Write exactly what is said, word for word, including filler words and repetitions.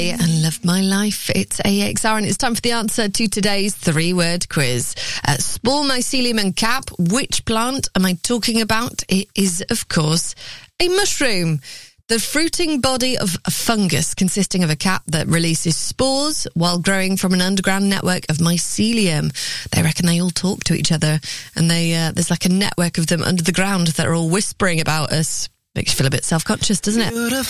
And love my life. It's A X R and it's time for the answer to today's three-word quiz. Uh, spore, mycelium and cap. Which plant am I talking about? It is, of course, a mushroom. The fruiting body of a fungus consisting of a cap that releases spores while growing from an underground network of mycelium. They reckon they all talk to each other and they uh, there's like a network of them under the ground that are all whispering about us. Makes you feel a bit self-conscious, doesn't it?